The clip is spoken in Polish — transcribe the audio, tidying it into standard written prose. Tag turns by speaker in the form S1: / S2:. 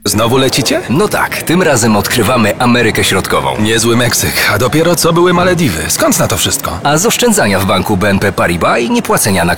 S1: Znowu lecicie?
S2: No tak, tym razem odkrywamy Amerykę Środkową.
S1: Niezły Meksyk, a dopiero co były Malediwy. Skąd na to wszystko?
S2: A z oszczędzania w banku BNP Paribas i niepłacenia na